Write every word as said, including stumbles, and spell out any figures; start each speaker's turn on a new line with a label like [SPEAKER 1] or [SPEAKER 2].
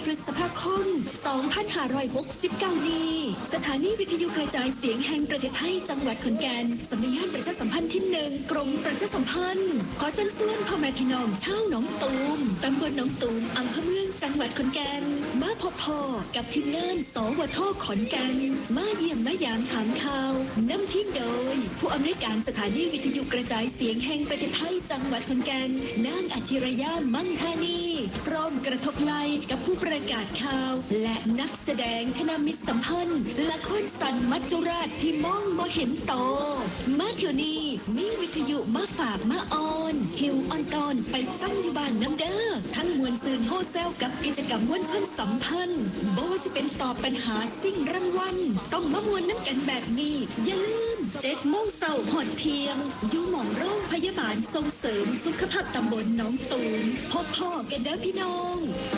[SPEAKER 1] ฤษภาคม สองพันห้าร้อยหกสิบเก้า นี้สถานีวิทยุกระจายเสียงแห่งประเทศไทยจังหวัดขอนแก่นสำนักงานประชาสัมพันธ์ที่หนึ่งกรมประชาสัมพันธ์ขอเชิญชวนพ่อแม่พี่น้องชาวหนองตูมตำบลหนองตูมอำเภอเมืองจังหวัดขอนแก่นมาพบพ่อกับทีมงานสวทขอนแก่นมาเยี่ยมมายามถามข่าวนำทีมโดยผู้อำนวยการสถานีวิทยุกระจายเสียงแห่งประเทศไทยจังหวัดขอนแก่นนางอธิรยามั่งธานีพร้อมกระทบไหลกับผู้ประกาศข่าวและนักแสดงคณะมิตรสัมพันธ์ละครสันมัจจุราชที่มองบ่เห็นโตมาเที่ยวนี้มีวิทยุมาฝากมาออนหิวออนตอนไปฟังอยู่บ้านน้ำเด้อทั้งมวลซืนโฮเซลกับกิจกรรมมวลชนสัมพันธ์บ่ว่าจะเป็นตอบปัญหาสิ่งรางวัลต้องมามวลน้ำกันแบบนี้อย่าลืมเจ็ดโมงเช้าหอดเพียงอยู่หม่องโรงพยาบาลส่งเสริมสุขภาพตำบลหนองตูมพบพ่อกันเด้อพี่น้อง